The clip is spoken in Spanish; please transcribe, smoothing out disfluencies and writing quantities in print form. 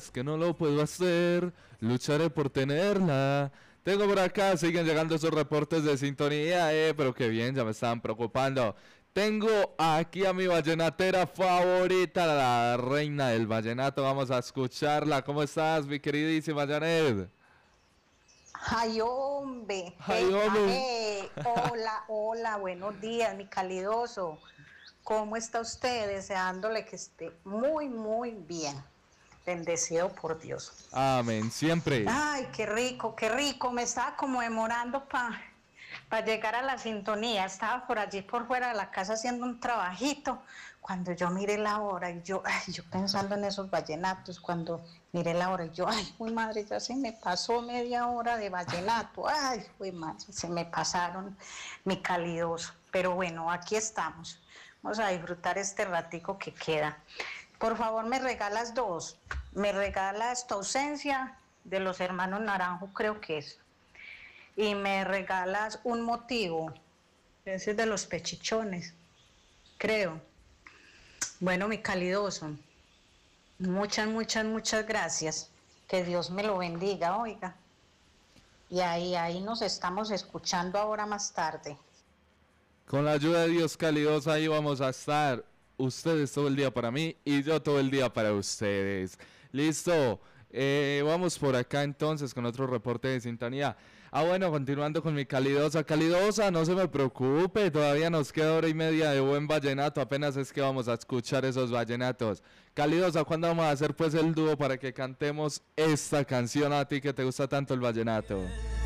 es que no lo puedo hacer, lucharé por tenerla. Tengo por acá, siguen llegando esos reportes de sintonía, pero qué bien, ya me estaban preocupando. Tengo aquí a mi vallenatera favorita, la reina del vallenato, vamos a escucharla. ¿Cómo estás, mi queridísima Janet? Ay, hombre, ¡Ay, hombre! hola, hola, buenos días, mi calidoso. ¿Cómo está usted? Deseándole que esté muy, muy bien. Bendecido por Dios. Amén, siempre. Ay, qué rico, qué rico. Me estaba como demorando para llegar a la sintonía. Estaba por allí por fuera de la casa haciendo un trabajito. Cuando yo miré la hora y yo pensando en esos vallenatos, cuando miré la hora y ay, uy madre, ya se me pasó media hora de vallenato. Ay, uy madre, se me pasaron mi calidoso. Pero bueno, aquí estamos. Vamos a disfrutar este ratico que queda. Por favor, me regalas dos. Me regalas tu ausencia de los hermanos Naranjo, creo que es. Y me regalas un motivo. Ese es de los pechichones, creo. Bueno, mi calidoso. Muchas, muchas, muchas gracias. Que Dios me lo bendiga, oiga. Y ahí nos estamos escuchando ahora más tarde. Con la ayuda de Dios calidosa ahí vamos a estar. Ustedes todo el día para mí y yo todo el día para ustedes. Listo. Vamos por acá entonces con otro reporte de sintonía. Bueno, continuando con mi calidosa. Calidosa, no se me preocupe, todavía nos queda hora y media de buen vallenato. Apenas es que vamos a escuchar esos vallenatos. Calidosa, ¿cuándo vamos a hacer pues el dúo para que cantemos esta canción a ti que te gusta tanto el vallenato?